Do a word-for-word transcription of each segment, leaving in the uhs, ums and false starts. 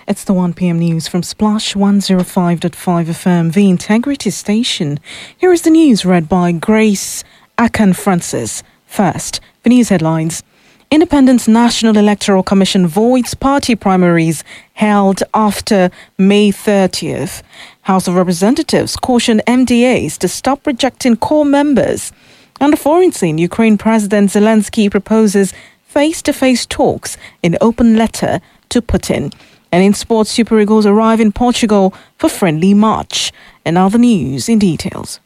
It's the one p.m. news from Splash one oh five point five F M, the Integrity Station. Here is the news read by Grace Akan Francis. First, the news headlines. Independent National Electoral Commission voids party primaries held after May thirtieth. House of Representatives caution M D As to stop rejecting core members. On the foreign scene, Ukraine President Zelensky proposes face-to-face talks in open letter to Putin. And in sports, Super Eagles arrive in Portugal for friendly match. And now the news in details.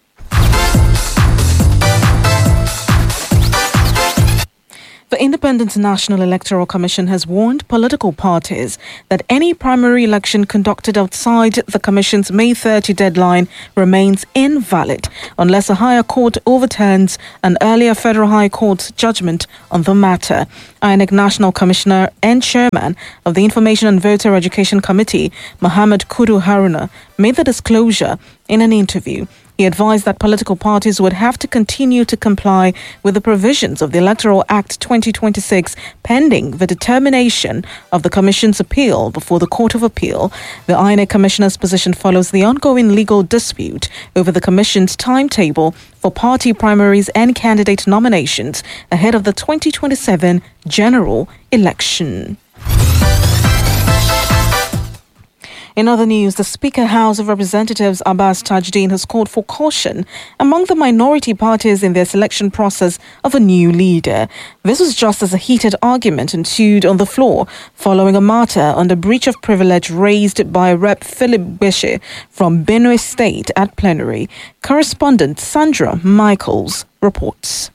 The Independent National Electoral Commission has warned political parties that any primary election conducted outside the Commission's May thirtieth deadline remains invalid unless a higher court overturns an earlier Federal High Court's judgment on the matter. I N E C National Commissioner and Chairman of the Information and Voter Education Committee, Mohammed Kudu Haruna, made the disclosure in an interview. He advised that political parties would have to continue to comply with the provisions of the Electoral Act twenty twenty-six pending the determination of the Commission's appeal before the Court of Appeal. The I N E C Commissioner's position follows the ongoing legal dispute over the Commission's timetable for party primaries and candidate nominations ahead of the twenty twenty-seven general election. In other news, the Speaker House of Representatives Abbas Tajudeen has called for caution among the minority parties in their selection process of a new leader. This was just as a heated argument ensued on the floor following a matter on the breach of privilege raised by Representative Philip Bishi from Benue State at plenary. Correspondent Sandra Michaels reports.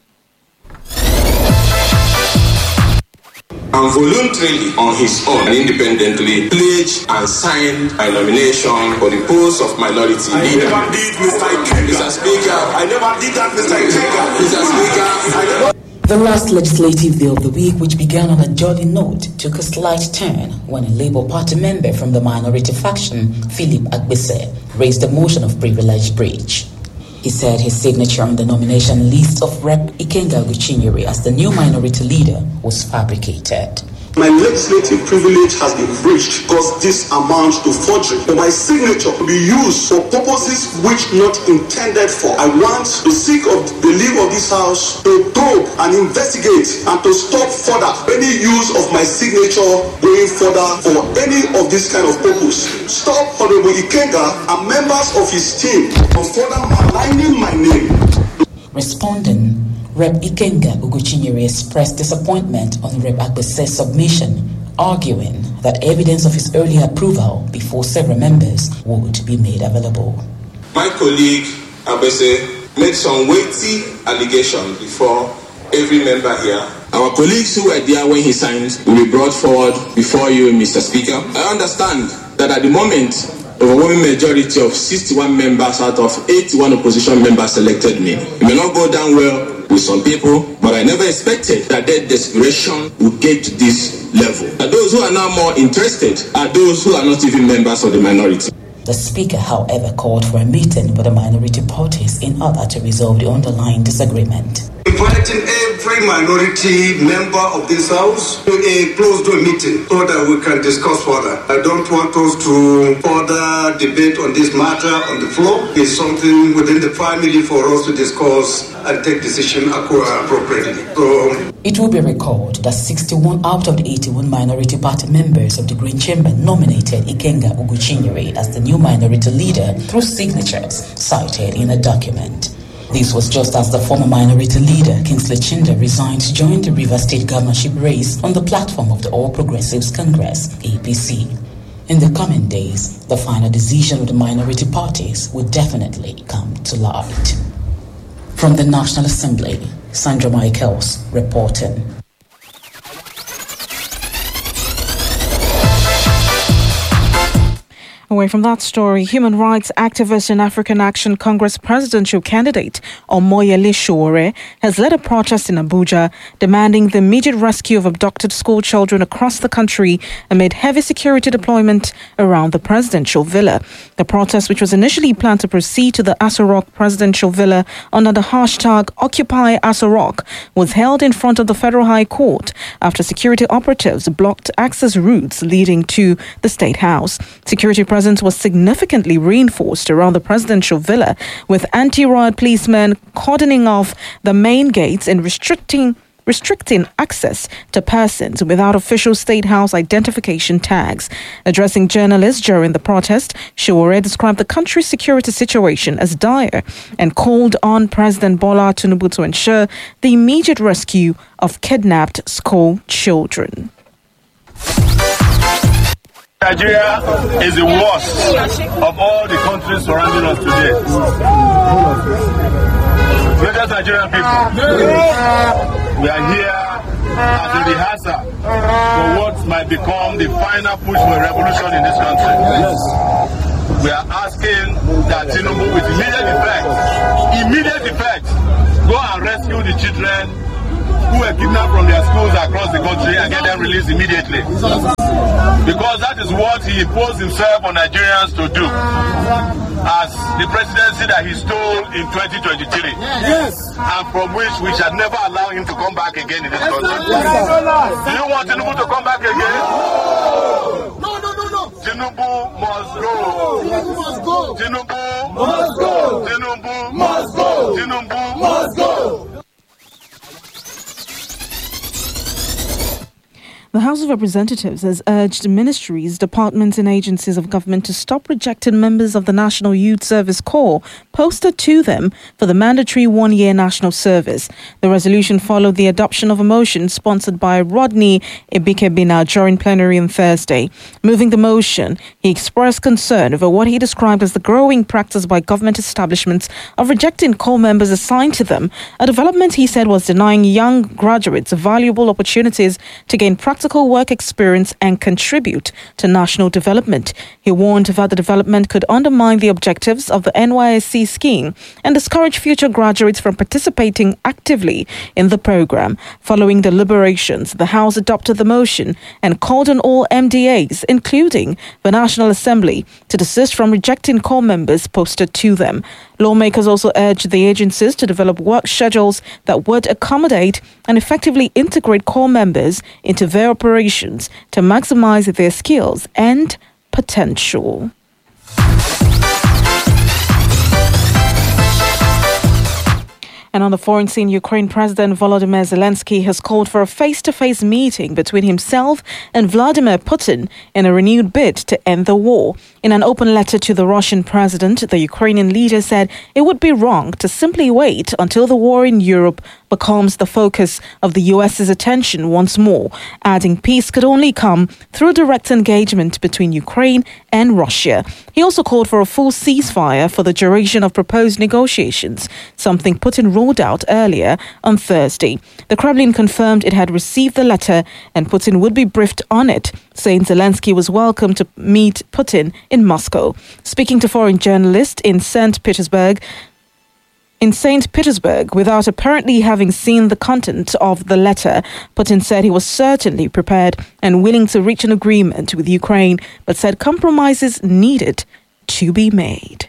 And voluntarily, on his own, and independently pledged and signed my nomination for the post of minority leader. I never did, Mister Ikenga. Mister Speaker, I never did that, Mister Ikenga. Mister Speaker, I never... The last legislative day of the week, which began on a jolly note, took a slight turn when a Labour Party member from the minority faction, Philip Agbese, raised a motion of privilege breach. He said his signature on the nomination list of Representative Ikenga Ugochinyere as the new minority leader was fabricated. My legislative privilege has been breached because this amounts to forgery. For my signature to be used for purposes which not intended for. I want to seek of the leave of this house to probe and investigate and to stop further any use of my signature going further for any of this kind of purpose. Stop Honorable Ikenga and members of his team from further maligning my name. Responding, Representative Ikenga Ugochinyere expressed disappointment on Representative Agbese's submission, arguing that evidence of his earlier approval before several members would be made available. My colleague Agbese made some weighty allegations before every member here. Our colleagues who were there when he signed will be brought forward before you, Mister Speaker. I understand that at the moment, overwhelming majority of sixty-one members out of eighty-one opposition members selected me. It may not go down well with some people, but I never expected that their desperation would get to this level. And those who are now more interested are those who are not even members of the minority. The Speaker, however, called for a meeting with the minority parties in order to resolve the underlying disagreement. Inviting every minority member of this house to a closed-door meeting so that we can discuss further. I don't want us to further debate on this matter on the floor. It's something within the family for us to discuss and take decision appropriately. So, it will be recalled that sixty-one out of the eighty-one minority party members of the Green Chamber nominated Ikenga Ugochinyere as the new minority leader through signatures cited in a document. This was just as the former minority leader, Kingsley Chinda, resigned to join the Rivers State governorship race on the platform of the All Progressives Congress, A P C. In the coming days, the final decision of the minority parties will definitely come to light. From the National Assembly, Sandra Michaels reporting. Away from that story, human rights activist and African Action Congress presidential candidate Omoyele Sowore has led a protest in Abuja demanding the immediate rescue of abducted school children across the country amid heavy security deployment around the presidential villa. The protest, which was initially planned to proceed to the Aso Rock presidential villa under the hashtag Occupy Aso Rock, was held in front of the Federal High Court after security operatives blocked access routes leading to the State House. Security presence was significantly reinforced around the presidential villa, with anti-riot policemen cordoning off the main gates and restricting restricting access to persons without official State House identification tags. Addressing journalists during the protest, Sowore described the country's security situation as dire and called on President Bola Tinubu to ensure the immediate rescue of kidnapped school children. Nigeria is the worst of all the countries surrounding us today. Greatest Nigerian people, we are here as a rehearsal for what might become the final push for a revolution in this country. Yes. We are asking that Tinubu, with immediate effect, immediate effect, go and rescue the children who were kidnapped from their schools across the country and get them released immediately. Because that is what he imposed himself on Nigerians to do as the presidency that he stole in twenty twenty-three. Yes. And from which we shall never allow him to come back again in this country. Yes. Do you want Tinubu to come back again? No, no, no, no. Tinubu must go. Tinubu must go. Tinubu must go. Tinubu must go. Tinubu must go. The House of Representatives has urged ministries, departments and agencies of government to stop rejecting members of the National Youth Service Corps posted to them for the mandatory one-year national service. The resolution followed the adoption of a motion sponsored by Rodney Ebikebina during plenary on Thursday. Moving the motion, he expressed concern over what he described as the growing practice by government establishments of rejecting corps members assigned to them, a development he said was denying young graduates valuable opportunities to gain practical work experience and contribute to national development. He warned that the development could undermine the objectives of the N Y S C scheme and discourage future graduates from participating actively in the program. Following deliberations, the House adopted the motion and called on all M D As, including the National Assembly, to desist from rejecting corps members posted to them. Lawmakers also urged the agencies to develop work schedules that would accommodate and effectively integrate corps members into their operations to maximize their skills and potential. And on the foreign scene, Ukraine President Volodymyr Zelensky has called for a face-to-face meeting between himself and Vladimir Putin in a renewed bid to end the war. In an open letter to the Russian president, the Ukrainian leader said it would be wrong to simply wait until the war in Europe becomes the focus of the U S's attention once more, adding peace could only come through direct engagement between Ukraine and Russia. He also called for a full ceasefire for the duration of proposed negotiations, something Putin ruled out earlier on Thursday. The Kremlin confirmed it had received the letter and Putin would be briefed on it, saying Zelensky was welcome to meet Putin in Moscow. Speaking to foreign journalists in Saint Petersburg, In Saint Petersburg, without apparently having seen the content of the letter, Putin said he was certainly prepared and willing to reach an agreement with Ukraine, but said compromises needed to be made.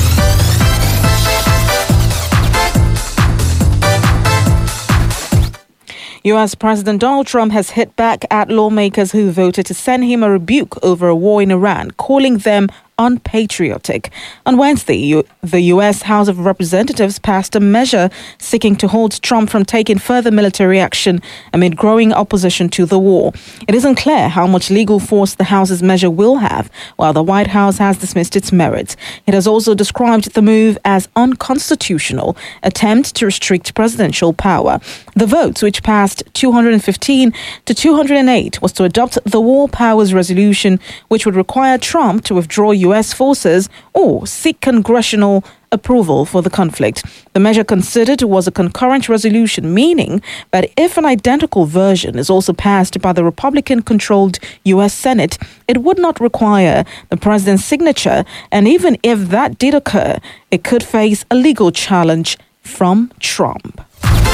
U S President Donald Trump has hit back at lawmakers who voted to send him a rebuke over a war in Iran, calling them unpatriotic. On Wednesday, the U S House of Representatives passed a measure seeking to hold Trump from taking further military action amid growing opposition to the war. It isn't clear how much legal force the House's measure will have, while the White House has dismissed its merits. It has also described the move as unconstitutional attempt to restrict presidential power. The votes, which passed two hundred fifteen to two hundred eight, was to adopt the War Powers Resolution, which would require Trump to withdraw U U S forces or seek congressional approval for the conflict. The measure considered was a concurrent resolution, meaning that if an identical version is also passed by the Republican-controlled U S Senate, it would not require the president's signature, and even if that did occur, it could face a legal challenge from Trump.